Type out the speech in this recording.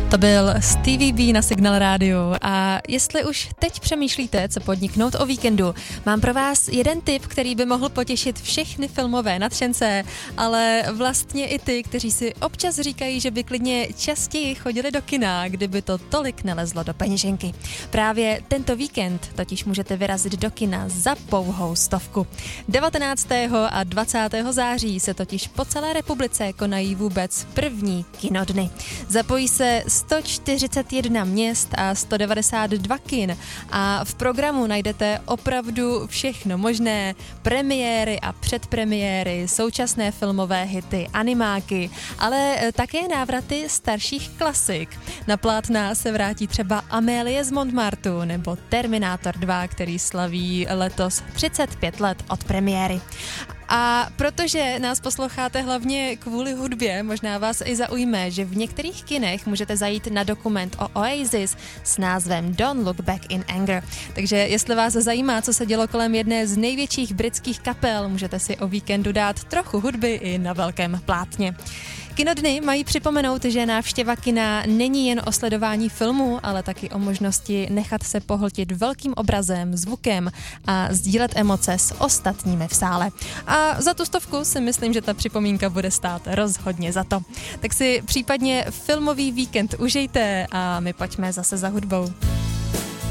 To byl Stevie B na Signal Rádiu a jestli už teď přemýšlíte, co podniknout o víkendu, mám pro vás jeden tip, který by mohl potěšit všechny filmové nadšence, ale vlastně i ty, kteří si občas říkají, že by klidně častěji chodili do kina, kdyby to tolik nelezlo do peněženky. Právě tento víkend totiž můžete vyrazit do kina za pouhou 100. 19. a 20. září se totiž po celé republice konají vůbec první kinodny. Zapojí se 141 měst a 192 kin a v programu najdete opravdu všechno možné, premiéry a předpremiéry, současné filmové hity, animáky, ale také návraty starších klasik. Na plátna se vrátí třeba Amélie z Montmartu nebo Terminátor 2, který slaví letos 35 let od premiéry. A protože nás posloucháte hlavně kvůli hudbě, možná vás i zaujme, že v některých kinech můžete zajít na dokument o Oasis s názvem Don't Look Back in Anger. Takže jestli vás zajímá, co se dělo kolem jedné z největších britských kapel, můžete si o víkendu dát trochu hudby i na velkém plátně. Kinodny mají připomenout, že návštěva kina není jen o sledování filmu, ale taky o možnosti nechat se pohltit velkým obrazem, zvukem a sdílet emoce s ostatními v sále. A za tu 100 si myslím, že ta připomínka bude stát rozhodně za to. Tak si případně filmový víkend užijte a my pojďme zase za hudbou.